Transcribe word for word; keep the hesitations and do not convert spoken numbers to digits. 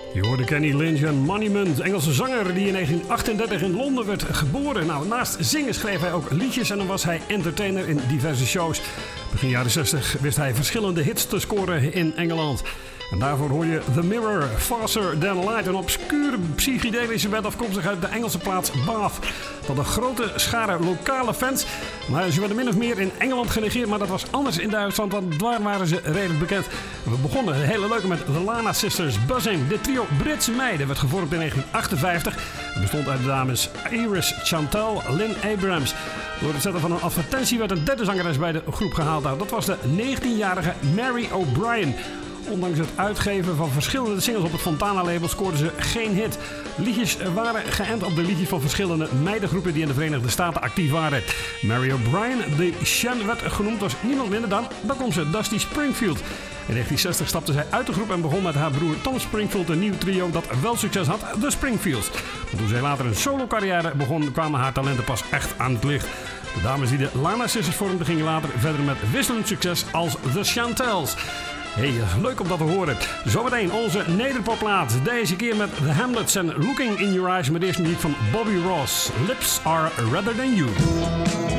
Je hoorde Kenny Lynch en Monument, Engelse zanger die in negentien achtendertig in Londen werd geboren. Nou, naast zingen schreef hij ook liedjes en dan was hij entertainer in diverse shows. Begin jaren zestig wist hij verschillende hits te scoren in Engeland. En daarvoor hoor je The Mirror, Faster Than Light, een obscure psychedelische band afkomstig uit de Engelse plaats Bath. Dat een grote schare lokale fans, maar ze werden min of meer in Engeland genegeerd, maar dat was anders in Duitsland, want daar waren ze redelijk bekend. We begonnen een hele leuke met The Lana Sisters, Buzzing. Dit trio Britse meiden werd gevormd in negentien achtenvijftig. Het bestond uit de dames Iris Chantal, Lynn Abrams. Door het zetten van een advertentie werd een derde zangeres bij de groep gehaald. Nou, dat was de negentienjarige Mary O'Brien. Ondanks het uitgeven van verschillende singles op het Fontana-label scoorden ze geen hit. Liedjes waren geënt op de liedjes van verschillende meidengroepen die in de Verenigde Staten actief waren. Mary O'Brien, de Shen werd genoemd, was niemand minder dan, dan komt ze, Dusty Springfield. In negentien zestig stapte zij uit de groep en begon met haar broer Tom Springfield een nieuw trio dat wel succes had, de Springfields. Maar toen zij later een solo-carrière begon, kwamen haar talenten pas echt aan het licht. De dames die de Lana Sisters vormden gingen later verder met wisselend succes als The Chantels. Hey, leuk om dat te horen. Zometeen onze nederpopplaat. Deze keer met The Hamlets en Looking in Your Eyes met eerst muziek van Bobby Ross. Lips Are Rather Than You.